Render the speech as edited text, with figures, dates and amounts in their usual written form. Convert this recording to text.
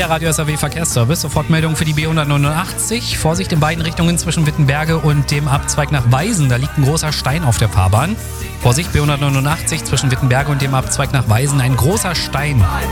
der Radio SAW Verkehrsservice. Sofortmeldung für die B189. Vorsicht in beiden Richtungen zwischen Wittenberge und dem Abzweig nach Weisen. Da liegt ein großer Stein auf der Fahrbahn. Vorsicht, B189 zwischen Wittenberge und dem Abzweig nach Weisen. Ein großer Stein.